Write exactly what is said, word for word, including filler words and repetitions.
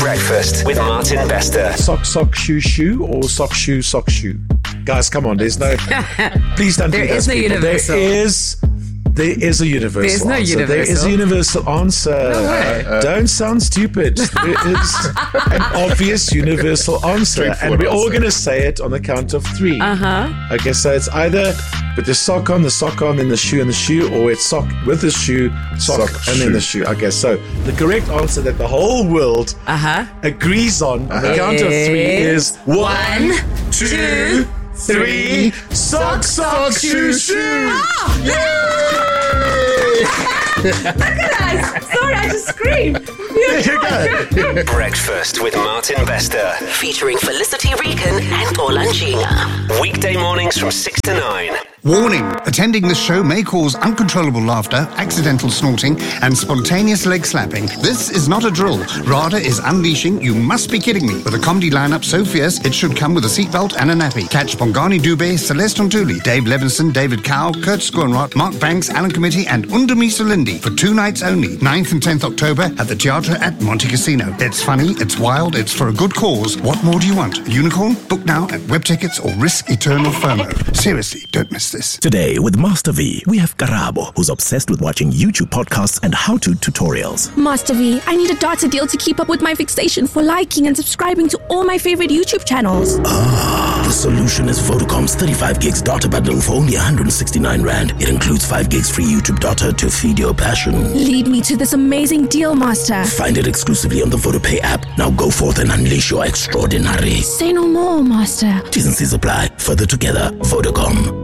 Breakfast with Martin Bester. Sock, sock, shoe, shoe, or sock, shoe, sock, shoe? Guys, come on, there's no... Please don't There do is this, no people. universal. There is... There is a universal There's no answer. There is a universal. universal answer. way. Uh, Don't sound stupid. There is an obvious universal answer. And Straightforward we're all answer. going to say it on the count of three. Uh-huh. Okay, so it's either with the sock on, the sock on, then the shoe and the shoe, or it's sock with the shoe, sock, Sock, and then shoe. the shoe. Okay, so the correct answer that the whole world Uh-huh. agrees on on the count of three is one, two, three, sock, sock, shoe, shoe. Look at us. Sorry, I just screamed. There you go. Breakfast with Martin Bester. Featuring Felicity Regan and Olanjinga. Weekday mornings from six to nine. Warning! Attending this show may cause uncontrollable laughter, accidental snorting, and spontaneous leg slapping. This is not a drill. Rather is unleashing, you must be kidding me. With a comedy lineup so fierce, it should come with a seatbelt and a nappy. Catch Bongani Dubé, Celeste Ontuli, Dave Levinson, David Cow, Kurt Schoenroth, Mark Banks, Alan Committee, and Undami Solindi for two nights only, ninth and tenth October at the Teatro at Monte Cassino. It's funny, it's wild, it's for a good cause. What more do you want? A unicorn? Book now at web tickets or risk eternal FOMO. Seriously, don't miss this. Today with Master V, we have Karabo, who's obsessed with watching YouTube podcasts and how-to tutorials. Master V, I need a data deal to keep up with my fixation for liking and subscribing to all my favorite YouTube channels. Ah, the solution is Vodacom's thirty-five gigs data bundle for only one hundred sixty-nine rand. It includes five gigs free YouTube data to feed your passion. Lead me to this amazing deal, Master. Find it exclusively on the VodaPay app. Now go forth and unleash your extraordinary. Say no more, Master. T's and C's apply. Further together, Vodacom.